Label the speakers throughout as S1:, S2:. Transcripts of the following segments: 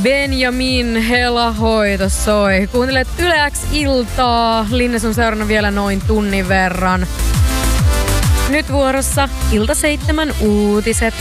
S1: Benjamin Helahoito soi. Kuuntelet Yle X-iltaa. Linnes on seurannut vielä noin tunnin verran. Nyt vuorossa Ilta 7 uutiset.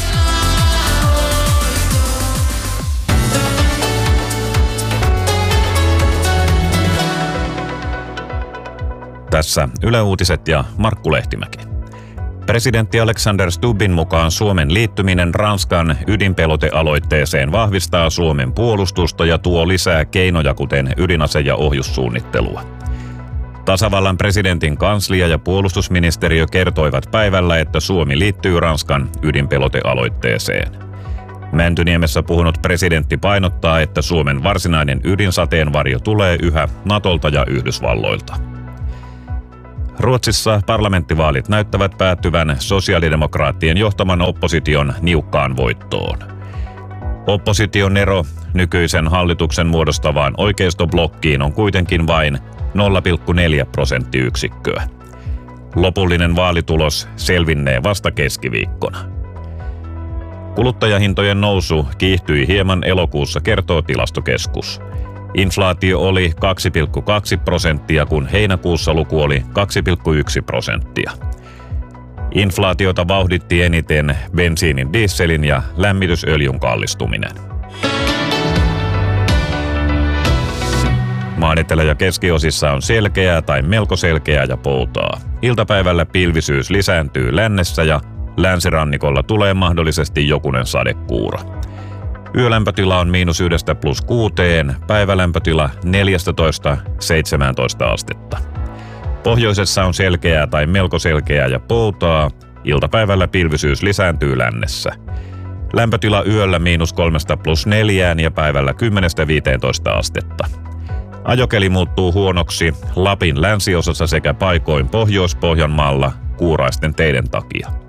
S2: Tässä Yle Uutiset ja Markku Lehtimäki. Presidentti Alexander Stubbin mukaan Suomen liittyminen Ranskan ydinpelotealoitteeseen vahvistaa Suomen puolustusta ja tuo lisää keinoja, kuten ydinase- ja ohjussuunnittelua. Tasavallan presidentin kanslia ja puolustusministeriö kertoivat päivällä, että Suomi liittyy Ranskan ydinpelotealoitteeseen. Mäntyniemessä puhunut presidentti painottaa, että Suomen varsinainen ydinsateenvarjo tulee yhä Natolta ja Yhdysvalloilta. Ruotsissa parlamenttivaalit näyttävät päättyvän sosiaalidemokraattien johtaman opposition niukkaan voittoon. Opposition ero nykyisen hallituksen muodostavaan oikeistoblokkiin on kuitenkin vain 0,4 prosenttiyksikköä. Lopullinen vaalitulos selvinnee vasta keskiviikkona. Kuluttajahintojen nousu kiihtyi hieman elokuussa, kertoo Tilastokeskus. Inflaatio oli 2,2%, kun heinäkuussa luku oli 2,1%. Inflaatiota vauhditti eniten bensiinin, dieselin ja lämmitysöljyn kallistuminen. Maan etelä- ja keskiosissa on selkeää tai melko selkeää ja poutaa. Iltapäivällä pilvisyys lisääntyy lännessä ja länsirannikolla tulee mahdollisesti jokunen sadekuura. Yölämpötila on -1 +6, päivälämpötila 14–17 astetta. Pohjoisessa on selkeää tai melko selkeää ja poutaa. Iltapäivällä pilvisyys lisääntyy lännessä. Lämpötila yöllä -3 +4 ja päivällä 10–15 astetta. Ajokeli muuttuu huonoksi Lapin länsiosassa sekä paikoin Pohjois-Pohjanmaalla kuuraisten teiden takia.